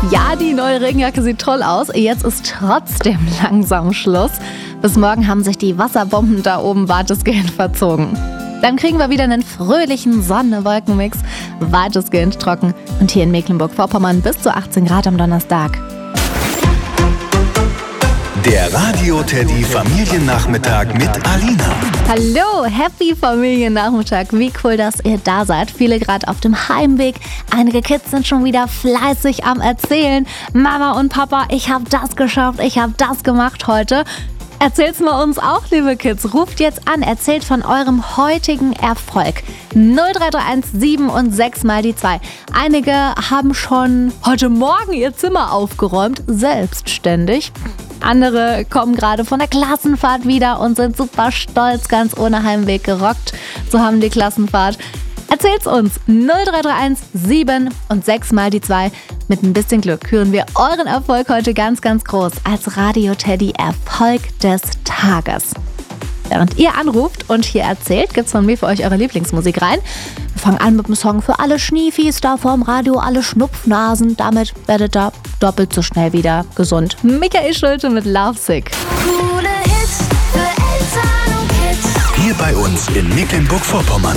Ja, die neue Regenjacke sieht toll aus. Jetzt ist trotzdem langsam Schluss. Bis morgen haben sich die Wasserbomben da oben weitestgehend verzogen. Dann kriegen wir wieder einen fröhlichen Sonne-Wolkenmix, weitestgehend trocken und hier in Mecklenburg-Vorpommern bis zu 18 Grad am Donnerstag. Der Radio-Teddy Familiennachmittag mit Alina. Hallo, happy Familiennachmittag. Wie cool, dass ihr da seid. Viele gerade auf dem Heimweg. Einige Kids sind schon wieder fleißig am Erzählen. Mama und Papa, ich habe das geschafft, ich habe das gemacht heute. Erzählt's mal uns auch, liebe Kids. Ruft jetzt an, erzählt von eurem heutigen Erfolg. 0331 7 und 6 mal die 2. Einige haben schon heute Morgen ihr Zimmer aufgeräumt, selbstständig. Andere kommen gerade von der Klassenfahrt wieder und sind super stolz, ganz ohne Heimweg gerockt. So haben die Klassenfahrt. Erzählt's uns. 0331 7 und 6 mal die 2. Mit ein bisschen Glück hören wir euren Erfolg heute ganz, ganz groß als Radio-Teddy Erfolg des Tages. Während ihr anruft und hier erzählt, gibt's von mir für euch eure Lieblingsmusik rein. Wir fangen an mit einem Song für alle Schniefis da vorm Radio, alle Schnupfnasen. Damit werdet ihr doppelt so schnell wieder gesund. Michael Schulte mit Lovesick. Coole Hits für Eltern und Kids. Hier bei uns in Mecklenburg-Vorpommern.